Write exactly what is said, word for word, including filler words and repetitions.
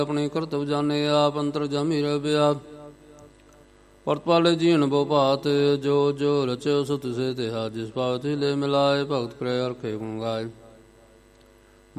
ਆਪਣੀ ਕਰਤਵ ਜਾਣੇ ਆਪ ਅੰਤਰ ਜਾਮੀ ਰਹਿ ਬਿਆ ਪਰਤ ਪਾਲੇ ਜੀਣ ਬੋ ਭਾਤ ਜੋ ਜੋ ਰਚਿਓ ਸੋ ਤਿਸੇ ਤਿਹਾ ਜਿਸ ਭਾਵ ਤਿਲੇ ਮਿਲਾਏ ਭਗਤ ਕਰੇ ਅਰਖੇ ਗੁਣ ਗਾਏ।